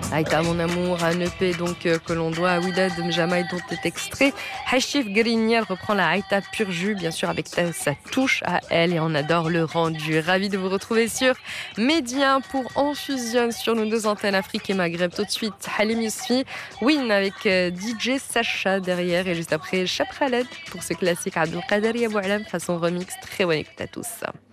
Aïta mon amour, un EP donc que l'on doit à Widad Mjamaï dont est extrait. Hachif Grignel reprend la Aïta pur jus, bien sûr avec sa touche à elle et on adore le rendu. Ravi de vous retrouver sur Média pour En Fusion sur nos deux antennes Afrique et Maghreb. Tout de suite, Halim Yousfi, Win avec DJ Sacha derrière et juste après Chap Khaled pour ce classique Abdelkader Yabou Alam façon remix. Très bonne écoute à tous.